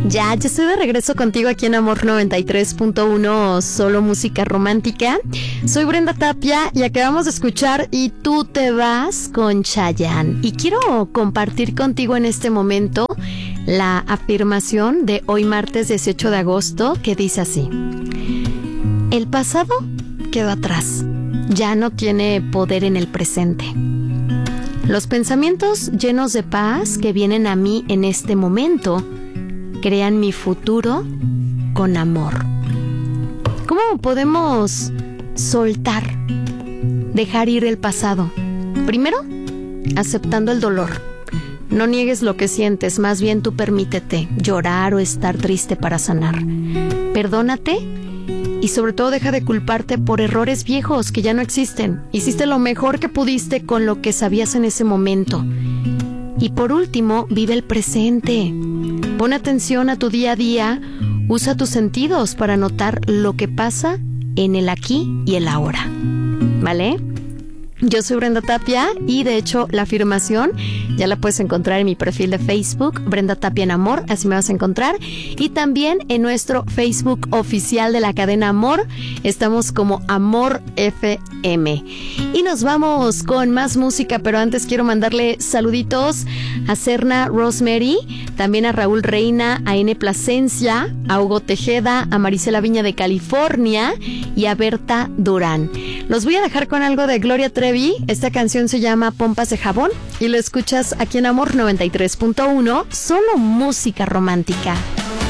Ya estoy de regreso contigo aquí en Amor 93.1, solo música romántica. Soy Brenda Tapia y acabamos de escuchar Y tú te vas con Chayanne. Y quiero compartir contigo en este momento la afirmación de hoy martes 18 de agosto que dice así: el pasado quedó atrás, ya no tiene poder en el presente. Los pensamientos llenos de paz que vienen a mí en este momento crean mi futuro con amor. ¿Cómo podemos soltar, dejar ir el pasado? Primero, aceptando el dolor. No niegues lo que sientes, más bien tú permítete llorar o estar triste para sanar. Perdónate y sobre todo deja de culparte por errores viejos que ya no existen. Hiciste lo mejor que pudiste con lo que sabías en ese momento. Y por último, vive el presente. Pon atención a tu día a día, usa tus sentidos para notar lo que pasa en el aquí y el ahora. ¿Vale? Yo soy Brenda Tapia y de hecho la afirmación ya la puedes encontrar en mi perfil de Facebook, Brenda Tapia en Amor, así me vas a encontrar. Y también en nuestro Facebook oficial de la cadena Amor, estamos como Amor FM. Y nos vamos con más música, pero antes quiero mandarle saluditos a Serna Rosemary, también a Raúl Reina, a N. Plasencia, a Hugo Tejeda, a Marisela Viña de California y a Berta Durán. Los voy a dejar con algo de Gloria Trevi. Esta canción se llama Pompas de Jabón y lo escuchas aquí en Amor 93.1, solo música romántica.